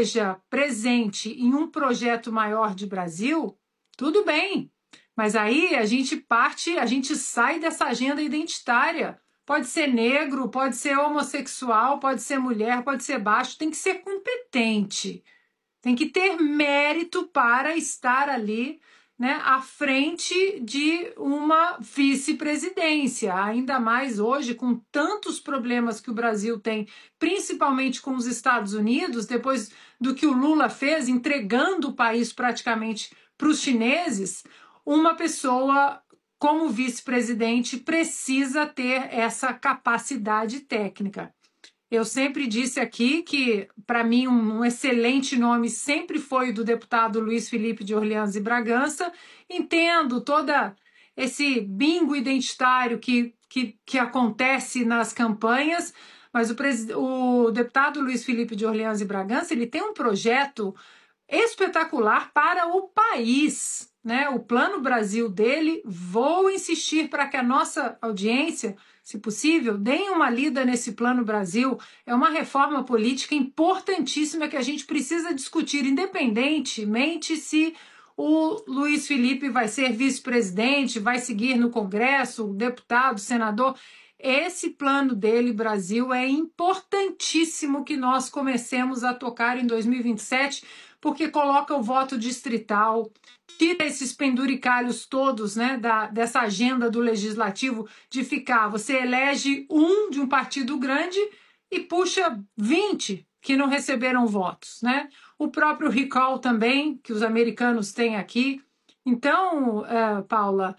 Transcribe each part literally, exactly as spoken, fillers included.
esteja presente em um projeto maior de Brasil, tudo bem. Mas aí a gente parte, a gente sai dessa agenda identitária. Pode ser negro, pode ser homossexual, pode ser mulher, pode ser baixo, tem que ser competente. Tem que ter mérito para estar ali, né, à frente de uma vice-presidência, ainda mais hoje com tantos problemas que o Brasil tem, principalmente com os Estados Unidos, depois do que o Lula fez, entregando o país praticamente para os chineses. Uma pessoa como vice-presidente precisa ter essa capacidade técnica. Eu sempre disse aqui que, para mim, um, um excelente nome sempre foi do deputado Luiz Felipe de Orleans e Bragança. Entendo todo esse bingo identitário que, que, que acontece nas campanhas, mas o, o deputado Luiz Felipe de Orleans e Bragança ele tem um projeto espetacular para o país, né? O Plano Brasil dele, vou insistir para que a nossa audiência, se possível, deem uma lida nesse Plano Brasil. É uma reforma política importantíssima que a gente precisa discutir, independentemente se o Luiz Felipe vai ser vice-presidente, vai seguir no Congresso, deputado, senador. Esse plano dele, Brasil, é importantíssimo que nós comecemos a tocar em dois mil e vinte e sete, porque coloca o voto distrital, tira esses penduricalhos todos, né, da, dessa agenda do legislativo de ficar, você elege um de um partido grande e puxa vinte que não receberam votos, né? O próprio recall também, que os americanos têm aqui. Então, uh, Paula,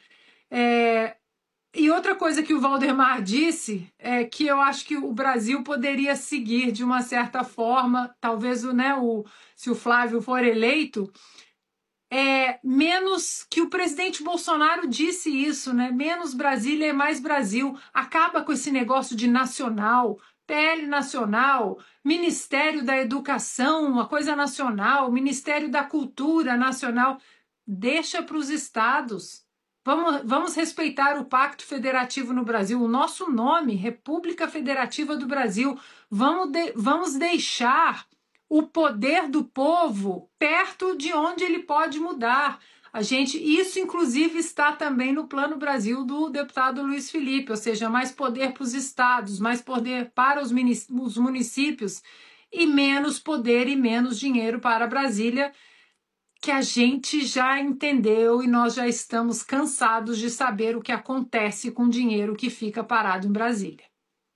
é... e outra coisa que o Valdemar disse é que eu acho que o Brasil poderia seguir de uma certa forma, talvez, né, o, se o Flávio for eleito, é, menos que o presidente Bolsonaro disse isso, né? Menos Brasília e mais Brasil. Acaba com esse negócio de nacional, P L nacional, Ministério da Educação, uma coisa nacional, Ministério da Cultura nacional. Deixa para os estados. Vamos, vamos respeitar o Pacto Federativo no Brasil, o nosso nome, República Federativa do Brasil. Vamos, de, vamos deixar o poder do povo perto de onde ele pode mudar. A gente, isso, inclusive, está também no Plano Brasil do deputado Luiz Felipe, ou seja, mais poder para os estados, mais poder para os municípios e menos poder e menos dinheiro para Brasília, que a gente já entendeu e nós já estamos cansados de saber o que acontece com o dinheiro que fica parado em Brasília.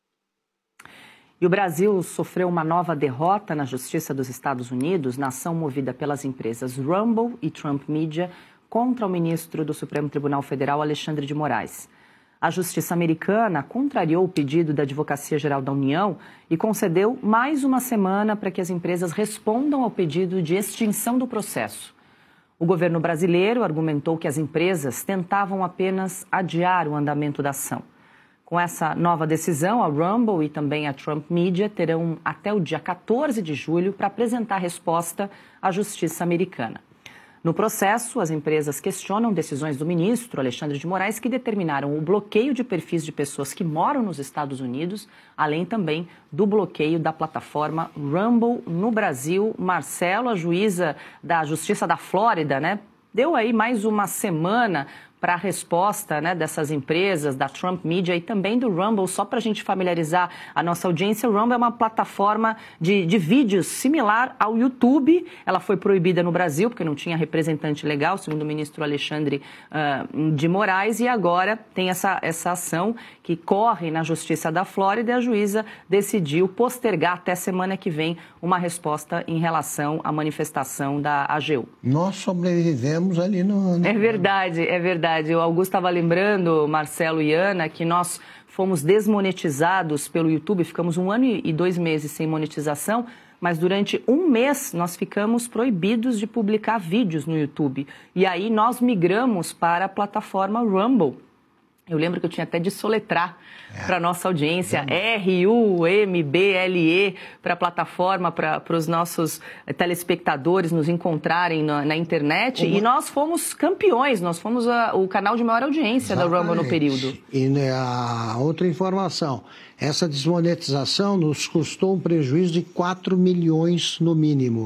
E o Brasil sofreu uma nova derrota na Justiça dos Estados Unidos, na ação movida pelas empresas Rumble e Trump Media contra o ministro do Supremo Tribunal Federal, Alexandre de Moraes. A Justiça americana contrariou o pedido da Advocacia Geral da União e concedeu mais uma semana para que as empresas respondam ao pedido de extinção do processo. O governo brasileiro argumentou que as empresas tentavam apenas adiar o andamento da ação. Com essa nova decisão, a Rumble e também a Trump Media terão até o dia quatorze de julho para apresentar resposta à Justiça americana. No processo, as empresas questionam decisões do ministro Alexandre de Moraes que determinaram o bloqueio de perfis de pessoas que moram nos Estados Unidos, além também do bloqueio da plataforma Rumble no Brasil. Marcelo, a juíza da Justiça da Flórida, né, deu aí mais uma semana para a resposta, né, dessas empresas, da Trump Media e também do Rumble. Só para a gente familiarizar a nossa audiência, o Rumble é uma plataforma de, de vídeos similar ao YouTube. Ela foi proibida no Brasil porque não tinha representante legal, segundo o ministro Alexandre uh, de Moraes, e agora tem essa, essa ação que corre na Justiça da Flórida e a juíza decidiu postergar até semana que vem uma resposta em relação à manifestação da A G U. Nós sobrevivemos ali no... É verdade, é verdade. O Augusto estava lembrando, Marcelo e Ana, que nós fomos desmonetizados pelo YouTube, ficamos um ano e dois meses sem monetização, mas durante um mês nós ficamos proibidos de publicar vídeos no YouTube. E aí nós migramos para a plataforma Rumble. Eu lembro que eu tinha até de soletrar é. para a nossa audiência, R U M B L E, para a plataforma, para os nossos telespectadores nos encontrarem na, na internet. Uma... E nós fomos campeões, nós fomos a, o canal de maior audiência Exatamente. da Rumble no período. E né, a outra informação, essa desmonetização nos custou um prejuízo de quatro milhões no mínimo.